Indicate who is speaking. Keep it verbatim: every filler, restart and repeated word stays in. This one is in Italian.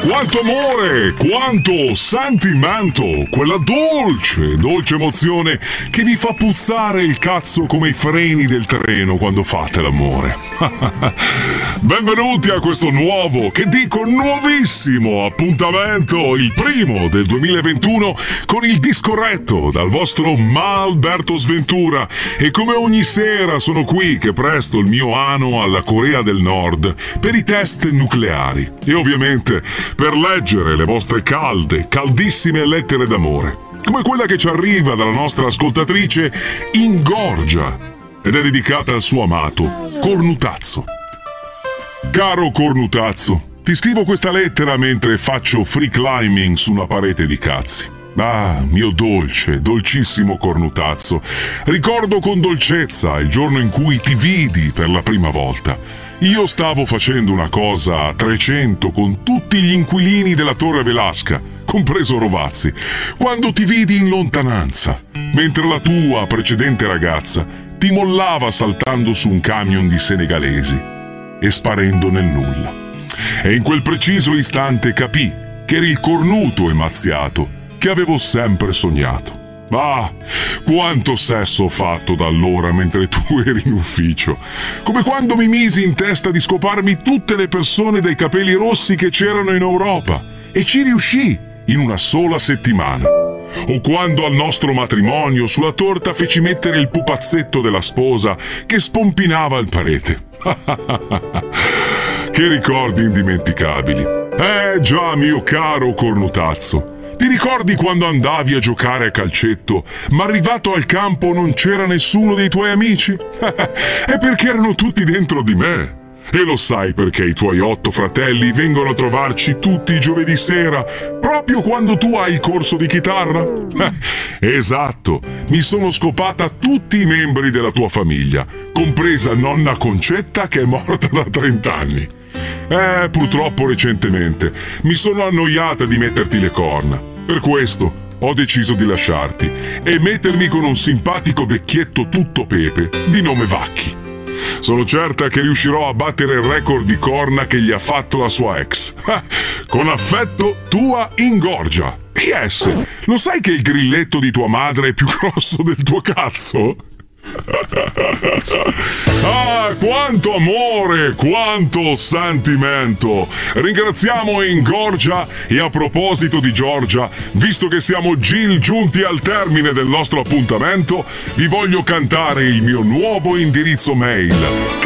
Speaker 1: quanto amore, quanto sentimento, quella dolce, dolce emozione che vi fa puzzare il cazzo come i freni del treno quando fate l'amore. Benvenuti a questo nuovo, che dico nuovissimo appuntamento, il primo del duemilaventuno, con il discorretto dal vostro Ma Alberto Sventura. E come ogni sera sono qui che presto il mio ano alla Corea del Nord per i test nucleari e ovviamente per leggere le vostre calde, caldissime lettere d'amore, come quella che ci arriva dalla nostra ascoltatrice Ingorgia ed è dedicata al suo amato Cornutazzo. Caro Cornutazzo, ti scrivo questa lettera mentre faccio free climbing su una parete di cazzi. Ah, mio dolce, dolcissimo Cornutazzo, ricordo con dolcezza il giorno in cui ti vidi per la prima volta. Io stavo facendo una cosa a trecento con tutti gli inquilini della Torre Velasca, compreso Rovazzi, quando ti vidi in lontananza, mentre la tua precedente ragazza ti mollava saltando su un camion di senegalesi e sparendo nel nulla. E in quel preciso istante capì che eri il cornuto emaziato che avevo sempre sognato. Ah, quanto sesso ho fatto da allora mentre tu eri in ufficio. Come quando mi misi in testa di scoparmi tutte le persone dai capelli rossi che c'erano in Europa. E ci riuscì in una sola settimana. O quando al nostro matrimonio sulla torta feci mettere il pupazzetto della sposa che spompinava il parete. Che ricordi indimenticabili. Eh già, mio caro Cornutazzo. Ti ricordi quando andavi a giocare a calcetto, ma arrivato al campo non c'era nessuno dei tuoi amici? È perché erano tutti dentro di me. E lo sai perché i tuoi otto fratelli vengono a trovarci tutti i giovedì sera, proprio quando tu hai il corso di chitarra? Esatto, mi sono scopata tutti i membri della tua famiglia, compresa nonna Concetta che è morta da trent'anni. Eh, purtroppo recentemente mi sono annoiata di metterti le corna. Per questo ho deciso di lasciarti e mettermi con un simpatico vecchietto tutto pepe di nome Vacchi. Sono certa che riuscirò a battere il record di corna che gli ha fatto la sua ex. Con affetto, tua Ingorgia. P S. Lo sai che il grilletto di tua madre è più grosso del tuo cazzo? Ah, quanto amore, quanto sentimento. Ringraziamo Ingorgia e a proposito di Giorgia, visto che siamo Gil giunti al termine del nostro appuntamento, vi voglio cantare il mio nuovo indirizzo mail